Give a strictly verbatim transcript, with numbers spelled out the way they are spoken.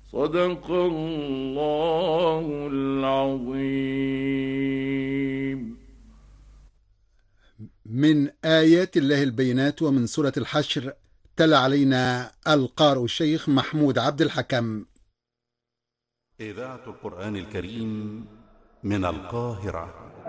صدق الله العظيم. من آيات الله البينات ومن سورة الحشر. تلا علينا القارئ الشيخ محمود عبد الحكم. إذاعة القرآن الكريم من القاهرة.